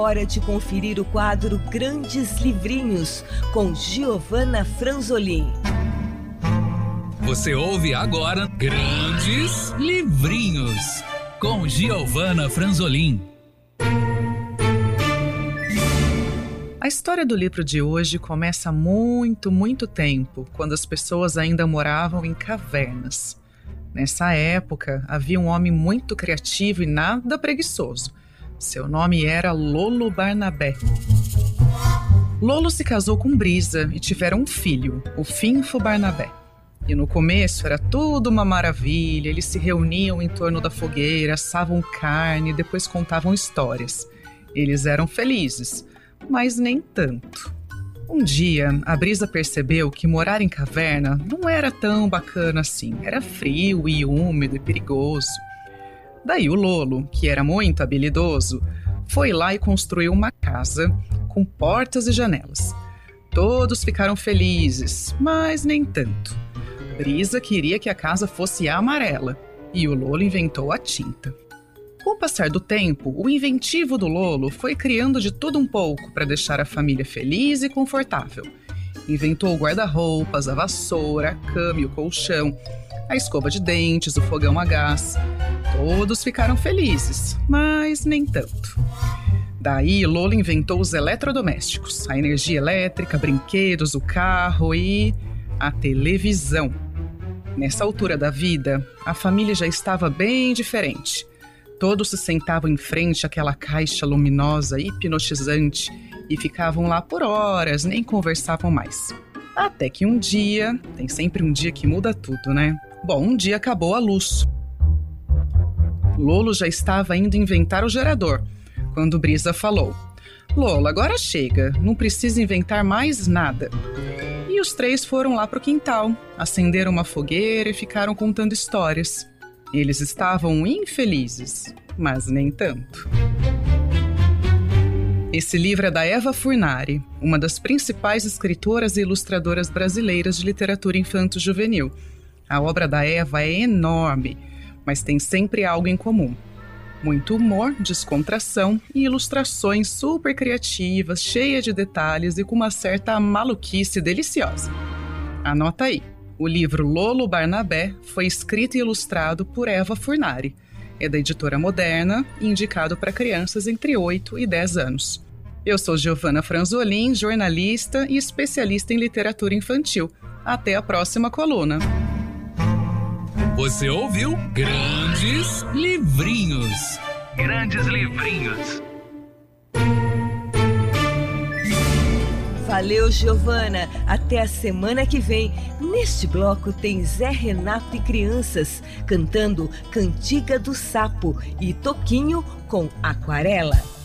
Hora de conferir o quadro Grandes Livrinhos, com Giovana Franzolin. Você ouve agora Grandes Livrinhos, com Giovana Franzolin. A história do livro de hoje começa há muito tempo, quando as pessoas ainda moravam em cavernas. Nessa época, havia um homem muito criativo e nada preguiçoso. Seu nome era Lolo Barnabé. Lolo se casou com Brisa e tiveram um filho, o Finfo Barnabé. E no começo era tudo uma maravilha, eles se reuniam em torno da fogueira, assavam carne e depois contavam histórias. Eles eram felizes, mas nem tanto. Um dia, a Brisa percebeu que morar em caverna não era tão bacana assim, era frio e úmido e perigoso. Daí o Lolo, que era muito habilidoso, foi lá e construiu uma casa com portas e janelas. Todos ficaram felizes, mas nem tanto. Brisa queria que a casa fosse amarela e o Lolo inventou a tinta. Com o passar do tempo, o inventivo do Lolo foi criando de tudo um pouco para deixar a família feliz e confortável. Inventou o guarda-roupas, a vassoura, a cama e o colchão, a escova de dentes, o fogão a gás. Todos ficaram felizes, mas nem tanto. Daí, Lolo inventou os eletrodomésticos, a energia elétrica, brinquedos, o carro e a televisão. Nessa altura da vida, a família já estava bem diferente. Todos se sentavam em frente àquela caixa luminosa e hipnotizante e ficavam lá por horas, nem conversavam mais. Até que um dia, tem sempre um dia que muda tudo, né? Bom, um dia acabou a luz. Lolo já estava indo inventar o gerador, quando Brisa falou: Lolo, agora chega, não precisa inventar mais nada. E os três foram lá para o quintal, acenderam uma fogueira e ficaram contando histórias. Eles estavam infelizes, mas nem tanto. Esse livro é da Eva Furnari, uma das principais escritoras e ilustradoras brasileiras de literatura infanto-juvenil. A obra da Eva é enorme, mas tem sempre algo em comum. Muito humor, descontração e ilustrações super criativas, cheias de detalhes e com uma certa maluquice deliciosa. Anota aí, o livro Lolo Barnabé foi escrito e ilustrado por Eva Furnari. É da editora Moderna e indicado para crianças entre 8 e 10 anos. Eu sou Giovana Franzolin, jornalista e especialista em literatura infantil. Até a próxima coluna. Você ouviu Grandes Livrinhos. Grandes Livrinhos. Valeu, Giovana. Até a semana que vem. Neste bloco tem Zé Renato e crianças cantando Cantiga do Sapo e Toquinho com Aquarela.